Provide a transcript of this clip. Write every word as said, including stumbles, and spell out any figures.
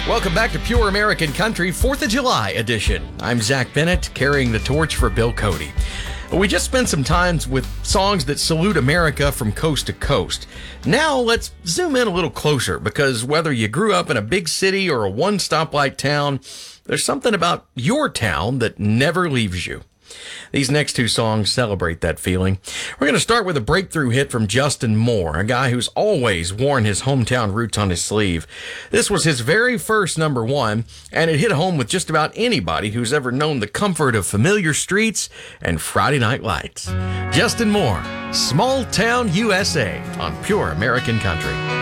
Welcome back to Pure American Country, fourth of July edition. I'm Zach Bennett, carrying the torch for Bill Cody. We just spent some time with songs that salute America from coast to coast. Now let's zoom in a little closer, because whether you grew up in a big city or a one-stoplight town, there's something about your town that never leaves you. These next two songs celebrate that feeling. We're going to start with a breakthrough hit from Justin Moore, a guy who's always worn his hometown roots on his sleeve. This was his very first number one, and it hit home with just about anybody who's ever known the comfort of familiar streets and Friday night lights. Justin Moore, Small Town U S A on Pure American Country.